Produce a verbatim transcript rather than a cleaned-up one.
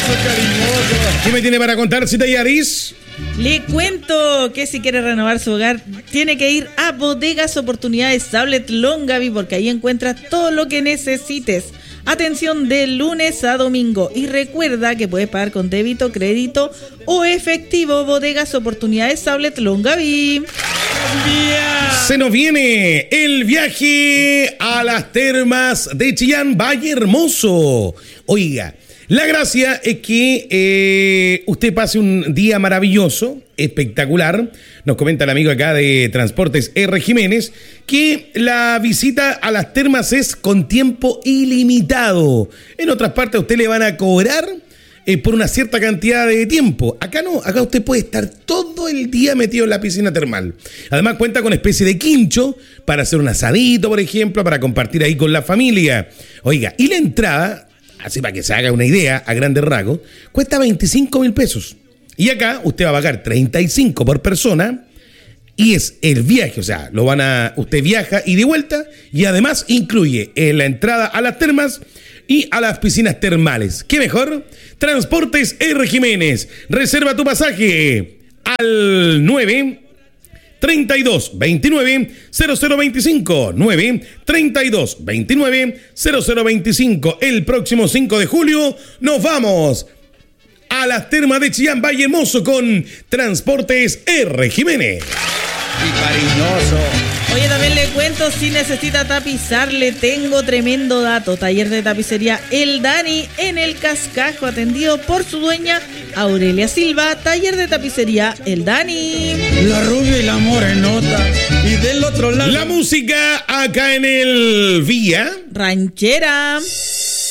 cariñoso. ¿Qué me tiene para contar, Cita Yaris? Le cuento que si quiere renovar su hogar, tiene que ir a Bodegas Oportunidades Outlet Longaví, porque ahí encuentras todo lo que necesites. Atención de lunes a domingo. Y recuerda que puedes pagar con débito, crédito o efectivo. Bodegas Oportunidades Outlet Longaví. Se nos viene el viaje a las termas de Chillán, Valle Hermoso. Oiga, la gracia es que eh, usted pase un día maravilloso, espectacular. Nos comenta el amigo acá de Transportes R. Jiménez que la visita a las termas es con tiempo ilimitado. En otras partes a usted le van a cobrar eh, por una cierta cantidad de tiempo. Acá no, acá usted puede estar todo el día metido en la piscina termal. Además cuenta con especie de quincho para hacer un asadito, por ejemplo, para compartir ahí con la familia. Oiga, y la entrada, así para que se haga una idea a grandes rasgos, cuesta veinticinco mil pesos. Y acá usted va a pagar treinta y cinco por persona y es el viaje, o sea, lo van a, usted viaja y de vuelta y además incluye eh, la entrada a las termas y a las piscinas termales. ¿Qué mejor? Transportes R. Jiménez. Reserva tu pasaje al nueve treinta y dos veintinueve cero cero veinticinco, nueve treinta y dos veintinueve cero cero veinticinco. El próximo cinco de julio nos vamos a las termas de Chillán, Valle Hermoso con Transportes R. Jiménez. Y cariñoso. Oye, también le cuento, si necesita tapizar, le tengo tremendo dato. Taller de tapicería El Dani en El Cascajo, atendido por su dueña Aurelia Silva. Taller de tapicería El Dani. La rubia y la morenota. Y del otro lado, la música acá en el Vía Ranchera.